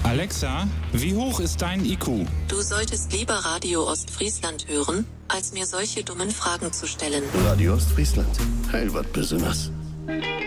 Alexa, wie hoch ist dein IQ? Du solltest lieber Radio Ostfriesland hören, als mir solche dummen Fragen zu stellen. Radio Ostfriesland. Heil wat besonders.